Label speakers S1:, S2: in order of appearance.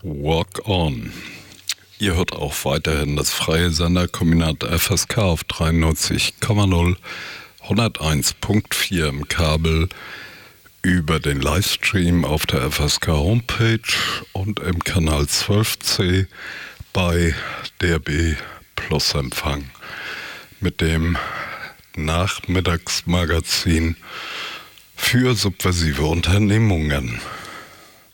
S1: Walk On. Ihr hört auch weiterhin das freie Senderkombinat FSK auf 93,0, 101.4 im Kabel, über den Livestream auf der FSK Homepage und im Kanal 12C bei DRB Plus Empfang mit dem Nachmittagsmagazin für subversive Unternehmungen.